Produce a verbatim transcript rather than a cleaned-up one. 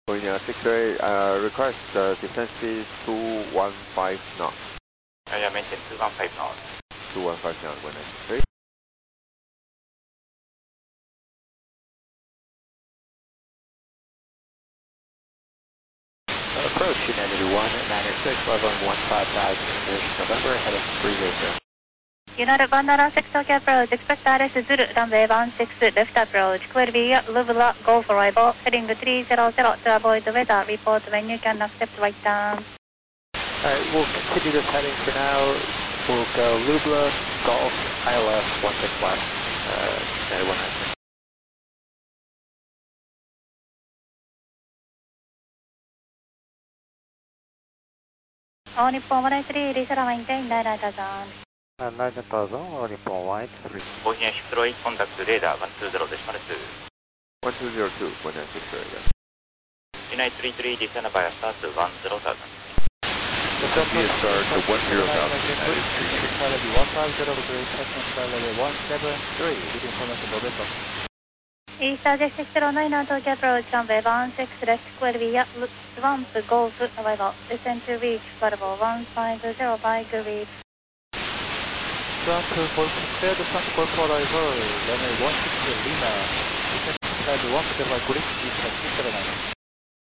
Korea six eight, uh, request uh, descent speed two one five knots. I mentioned two one five knots. two one five knots, one nine six three. Approach United one nine six, level one five thousand, English November, heading three zero. United one nine six Tokyo approach, expect R S Zulu, runway one six, left approach, clear via Lubula, Golf arrival, heading three zero zero to avoid the weather, report when you can accept right turn. Alright, we'll continue this heading for now. We'll go Lubla, Golf, I L S one six left, uh, United one nine six. All Nippon one nine three, Lisa maintain nine nine thousand. nine thousand, all Nippon one nine three. Bohemian Shiptroid, contact radar one two zero decimal two. one two zero two, one nine six three, yeah. United three three, descend by a start to one zero thousand. Be a start to one zero thousand, United three three. one five zero degree, technical level one seven three, with information November. East Adjust six zero nine nine Tokyo approach, runway one six, left square via Swamp, Golf arrival, descend to reach, level one five zero five degrees. Swamp Golf, clear the Swamp Golf arrival, runway one six Lima, descend to one zero five, Green, East six zero nine.